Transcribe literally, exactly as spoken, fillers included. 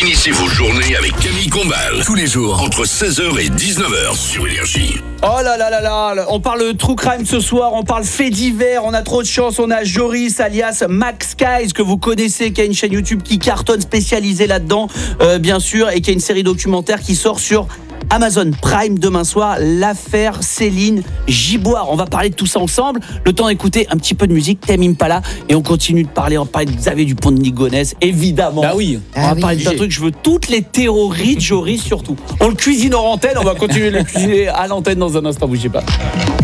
Finissez vos journées avec Camille Combal. Tous les jours, entre seize heures et dix-neuf heures sur Énergie. Oh là là là là, on parle true crime ce soir, on parle faits divers, on a trop de chance, on a Joris alias Max Skies que vous connaissez, qui a une chaîne YouTube qui cartonne spécialisée là-dedans, euh, bien sûr, et qui a une série documentaire qui sort sur Amazon Prime demain soir, l'affaire Céline Giboire. On va parler de tout ça ensemble. Le temps d'écouter un petit peu de musique, Tame Impala, et on continue de parler, on va parler de Xavier Dupont de Ligonnès, évidemment. Bah oui. On va Ah oui. parler d'un truc, je veux toutes les théories de Joris surtout. On le cuisine hors antenne, on va continuer de le cuisiner à l'antenne dans un instant, bougez pas.